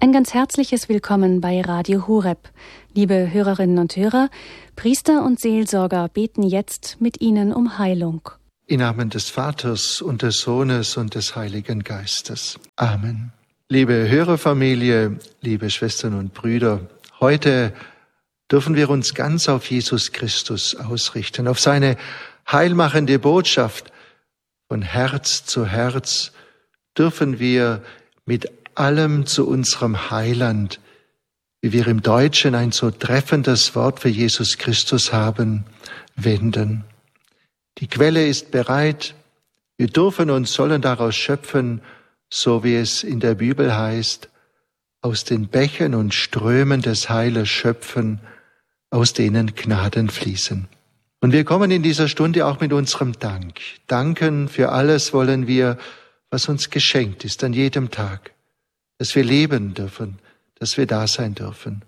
Ein ganz herzliches Willkommen bei Radio Horeb. Liebe Hörerinnen und Hörer, Priester und Seelsorger beten jetzt mit Ihnen um Heilung. Im Namen des Vaters und des Sohnes und des Heiligen Geistes. Amen. Liebe Hörerfamilie, liebe Schwestern und Brüder, heute dürfen wir uns ganz auf Jesus Christus ausrichten, auf seine heilmachende Botschaft. Von Herz zu Herz dürfen wir mit allem zu unserem Heiland, wie wir im Deutschen ein so treffendes Wort für Jesus Christus haben, wenden. Die Quelle ist bereit, wir dürfen und sollen daraus schöpfen, so wie es in der Bibel heißt, aus den Bächen und Strömen des Heiles schöpfen, aus denen Gnaden fließen. Und wir kommen in dieser Stunde auch mit unserem Dank. Danken für alles wollen wir, was uns geschenkt ist an jedem Tag. Dass wir leben dürfen, dass wir da sein dürfen.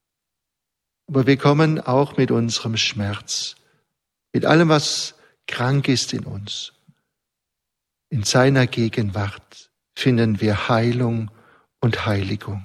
Aber wir kommen auch mit unserem Schmerz, mit allem, was krank ist in uns. In seiner Gegenwart finden wir Heilung und Heiligung.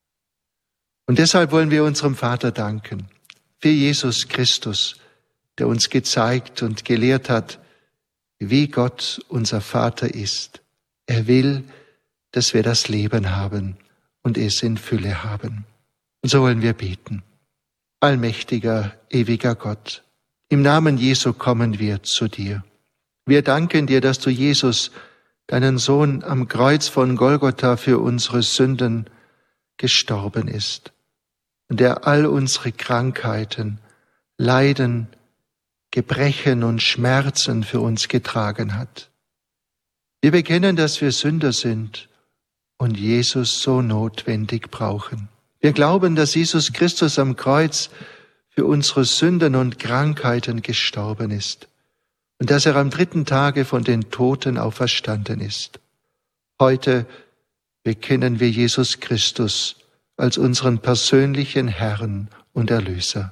Und deshalb wollen wir unserem Vater danken für Jesus Christus, der uns gezeigt und gelehrt hat, wie Gott unser Vater ist. Er will, dass wir das Leben haben und es in Fülle haben. Und so wollen wir beten. Allmächtiger, ewiger Gott, im Namen Jesu kommen wir zu dir. Wir danken dir, dass du Jesus, deinen Sohn, am Kreuz von Golgotha für unsere Sünden gestorben ist und der all unsere Krankheiten, Leiden, Gebrechen und Schmerzen für uns getragen hat. Wir bekennen, dass wir Sünder sind und Jesus so notwendig brauchen. Wir glauben, dass Jesus Christus am Kreuz für unsere Sünden und Krankheiten gestorben ist und dass er am 3. Tage von den Toten auferstanden ist. Heute bekennen wir Jesus Christus als unseren persönlichen Herrn und Erlöser.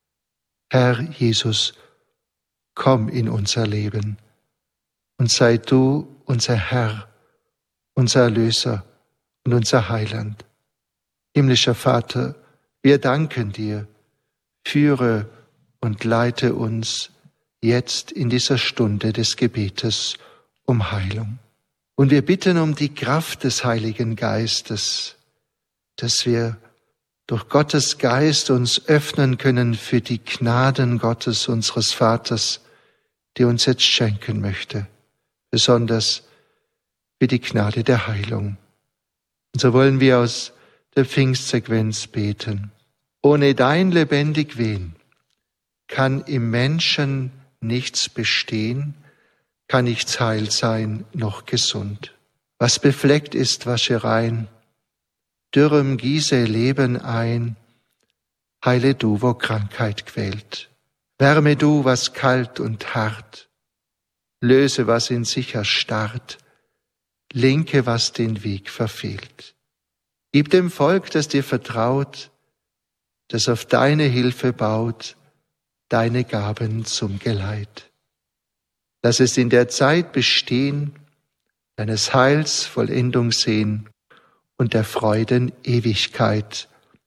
Herr Jesus, komm in unser Leben und sei du unser Herr, unser Erlöser und unser Heiland. Himmlischer Vater, wir danken dir, führe und leite uns jetzt in dieser Stunde des Gebetes um Heilung. Und wir bitten um die Kraft des Heiligen Geistes, dass wir durch Gottes Geist uns öffnen können für die Gnaden Gottes, unseres Vaters, die uns jetzt schenken möchte, besonders für die Gnade der Heilung. Und so wollen wir aus der Pfingstsequenz beten. Ohne dein lebendig Wehen kann im Menschen nichts bestehen, kann nichts heil sein, noch gesund. Was befleckt ist, wasche rein, dürrem gieße Leben ein, heile du, wo Krankheit quält. Wärme du, was kalt und hart, löse, was in sich erstarrt, lenke, was den Weg verfehlt. Gib dem Volk, das dir vertraut, das auf deine Hilfe baut, deine Gaben zum Geleit. Lass es in der Zeit bestehen, deines Heils Vollendung sehen und der Freuden Ewigkeit.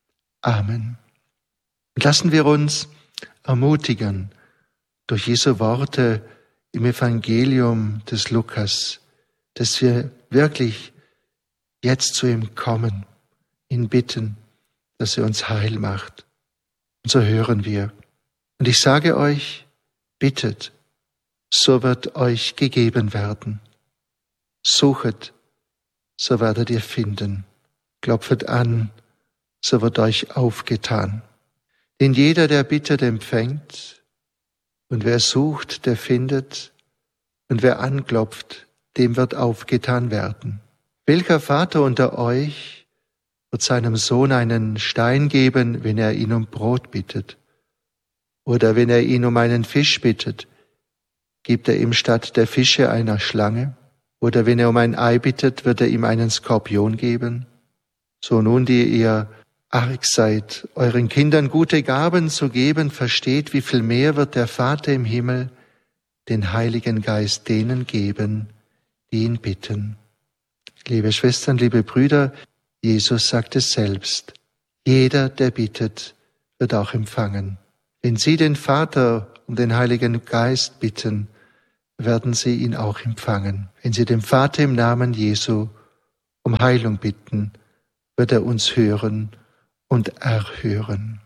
Amen. Und lassen wir uns ermutigen durch Jesu Worte im Evangelium des Lukas, dass wir wirklich jetzt zu ihm kommen, ihn bitten, dass er uns heil macht. Und so hören wir. Und ich sage euch, bittet, so wird euch gegeben werden. Suchet, so werdet ihr finden. Klopfet an, so wird euch aufgetan. Denn jeder, der bittet, empfängt, und wer sucht, der findet, und wer anklopft, dem wird aufgetan werden. Welcher Vater unter euch wird seinem Sohn einen Stein geben, wenn er ihn um Brot bittet? Oder wenn er ihn um einen Fisch bittet, gibt er ihm statt der Fische einer Schlange? Oder wenn er um ein Ei bittet, wird er ihm einen Skorpion geben? So nun, die ihr arg seid, euren Kindern gute Gaben zu geben, versteht, wie viel mehr wird der Vater im Himmel den Heiligen Geist denen geben, die ihn bitten. Liebe Schwestern, liebe Brüder, Jesus sagt es selbst, jeder, der bittet, wird auch empfangen. Wenn Sie den Vater um den Heiligen Geist bitten, werden Sie ihn auch empfangen. Wenn Sie den Vater im Namen Jesu um Heilung bitten, wird er uns hören und erhören.